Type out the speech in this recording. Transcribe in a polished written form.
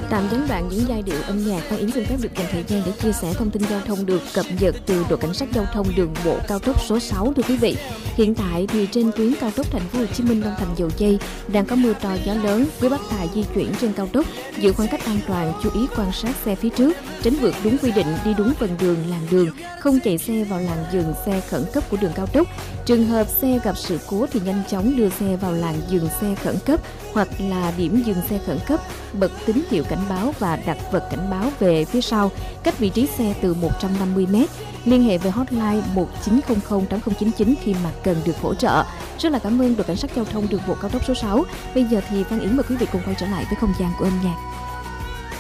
Tạm gián đoạn những giai điệu âm nhạc, Phan Yến xin phép được dành thời gian để chia sẻ thông tin giao thông được cập nhật từ đội cảnh sát giao thông đường bộ cao tốc số 6 thưa quý vị. Hiện tại thì trên tuyến cao tốc Thành phố Hồ Chí Minh Long Thành Dầu Giây đang có mưa to gió lớn, quý bác tài di chuyển trên cao tốc giữ khoảng cách an toàn, chú ý quan sát xe phía trước, tránh vượt đúng quy định, đi đúng phần đường làn đường, không chạy xe vào làn dừng xe khẩn cấp của đường cao tốc. Trường hợp xe gặp sự cố thì nhanh chóng đưa xe vào làn dừng xe khẩn cấp hoặc là điểm dừng xe khẩn cấp, bật tín hiệu cảnh báo và đặt vật cảnh báo về phía sau, cách vị trí xe từ 150 m. Liên hệ về hotline 1900 8099 khi mà cần được hỗ trợ. Rất là cảm ơn đội cảnh sát giao thông đường bộ cao tốc số 6. Bây giờ thì Phan Yến mời quý vị cùng quay trở lại với không gian của âm nhạc.